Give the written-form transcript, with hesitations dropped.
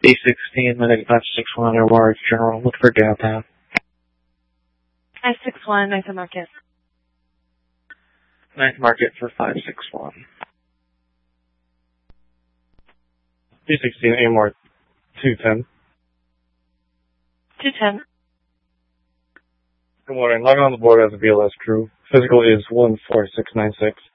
B16, medic 561, Airwars General, look for downtown. 561, Ninth Market. 9th Market for 561. B16, AMR 210. 210. Good morning, log on the board as a BLS crew. Physical is 14696.